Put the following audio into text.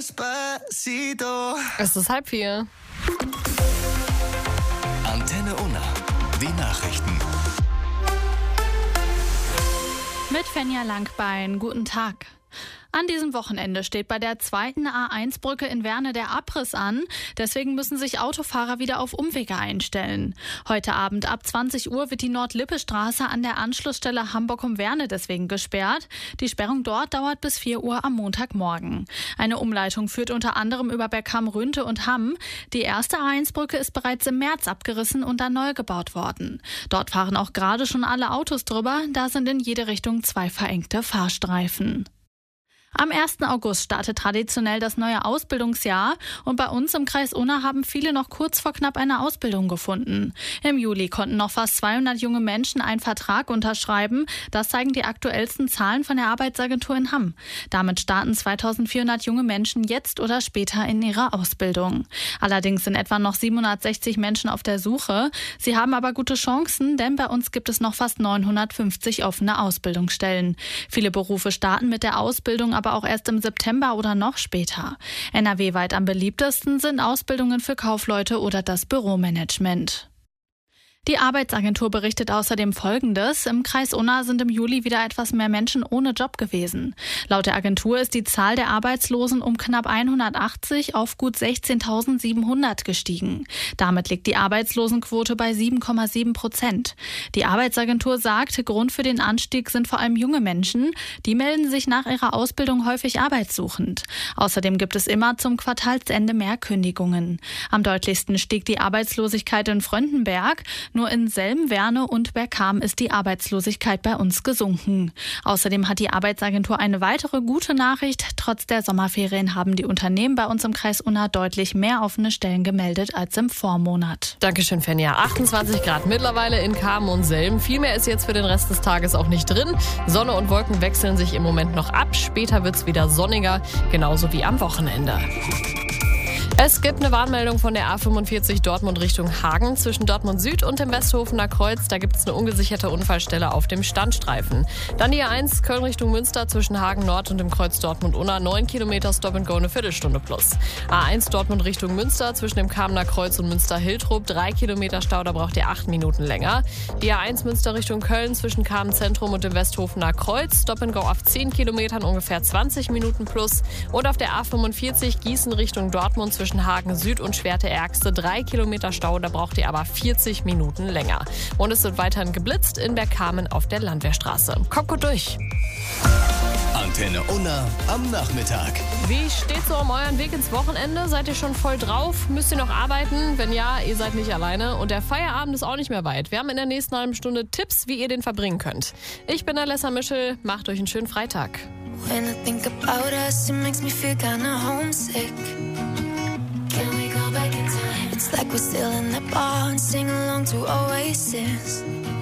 Es ist 3:30. Antenne Unna. Die Nachrichten. Mit Fenja Langbein. Guten Tag. An diesem Wochenende steht bei der zweiten A1-Brücke in Werne der Abriss an. Deswegen müssen sich Autofahrer wieder auf Umwege einstellen. Heute Abend ab 20 Uhr wird die Nord-Lippe-Straße an der Anschlussstelle Hamburg um Werne deswegen gesperrt. Die Sperrung dort dauert bis 4 Uhr am Montagmorgen. Eine Umleitung führt unter anderem über Bergkamm, Rünte und Hamm. Die erste A1-Brücke ist bereits im März abgerissen und dann neu gebaut worden. Dort fahren auch gerade schon alle Autos drüber. Da sind in jede Richtung 2 verengte Fahrstreifen. Am 1. August startet traditionell das neue Ausbildungsjahr und bei uns im Kreis Unna haben viele noch kurz vor knapp eine Ausbildung gefunden. Im Juli konnten noch fast 200 junge Menschen einen Vertrag unterschreiben. Das zeigen die aktuellsten Zahlen von der Arbeitsagentur in Hamm. Damit starten 2400 junge Menschen jetzt oder später in ihrer Ausbildung. Allerdings sind etwa noch 760 Menschen auf der Suche. Sie haben aber gute Chancen, denn bei uns gibt es noch fast 950 offene Ausbildungsstellen. Viele Berufe starten mit der Ausbildung aber auch erst im September oder noch später. NRW-weit am beliebtesten sind Ausbildungen für Kaufleute oder das Büromanagement. Die Arbeitsagentur berichtet außerdem Folgendes. Im Kreis Unna sind im Juli wieder etwas mehr Menschen ohne Job gewesen. Laut der Agentur ist die Zahl der Arbeitslosen um knapp 180 auf gut 16.700 gestiegen. Damit liegt die Arbeitslosenquote bei 7,7%. Die Arbeitsagentur sagt, Grund für den Anstieg sind vor allem junge Menschen. Die melden sich nach ihrer Ausbildung häufig arbeitssuchend. Außerdem gibt es immer zum Quartalsende mehr Kündigungen. Am deutlichsten stieg die Arbeitslosigkeit in Fröndenberg. Nur in Selm, Werne und Bergkamm ist die Arbeitslosigkeit bei uns gesunken. Außerdem hat die Arbeitsagentur eine weitere gute Nachricht. Trotz der Sommerferien haben die Unternehmen bei uns im Kreis Unna deutlich mehr offene Stellen gemeldet als im Vormonat. Dankeschön, Fenja. 28 Grad mittlerweile in Kamen und Selm. Viel mehr ist jetzt für den Rest des Tages auch nicht drin. Sonne und Wolken wechseln sich im Moment noch ab. Später wird es wieder sonniger, genauso wie am Wochenende. Es gibt eine Warnmeldung von der A45 Dortmund Richtung Hagen zwischen Dortmund Süd und dem Westhofener Kreuz. Da gibt es eine ungesicherte Unfallstelle auf dem Standstreifen. Dann die A1 Köln Richtung Münster zwischen Hagen Nord und dem Kreuz Dortmund Unna. 9 Kilometer Stop and Go, eine Viertelstunde plus. A1 Dortmund Richtung Münster zwischen dem Kamener Kreuz und Münster-Hiltrup. 3 Kilometer Stau, da braucht ihr 8 Minuten länger. Die A1 Münster Richtung Köln zwischen Kamen Zentrum und dem Westhofener Kreuz. Stop and Go auf 10 Kilometern, ungefähr 20 Minuten plus. Und auf der A45 Gießen Richtung Dortmund zwischen Hagen Süd und Schwerte-Ärgste 3 Kilometer Stau, da braucht ihr aber 40 Minuten länger. Und es wird weiterhin geblitzt in Bergkamen auf der Landwehrstraße. Kommt gut durch. Antenne Unna am Nachmittag. Wie steht's so um euren Weg ins Wochenende? Seid ihr schon voll drauf? Müsst ihr noch arbeiten? Wenn ja, ihr seid nicht alleine. Und der Feierabend ist auch nicht mehr weit. Wir haben in der nächsten halben Stunde Tipps, wie ihr den verbringen könnt. Ich bin Alessa Mischel. Macht euch einen schönen Freitag. When I think about us, it makes me feel kinda homesick. Can we go back in time? It's like we're still in that bar and sing along to Oasis.